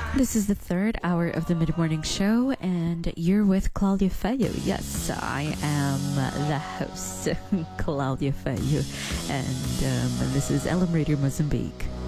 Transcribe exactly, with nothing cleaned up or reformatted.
This is the third hour of the mid-morning show, and you're with Claudia Feyo. Yes, I am the host, Claudia Feyo, and um, this is L M Radio Mozambique.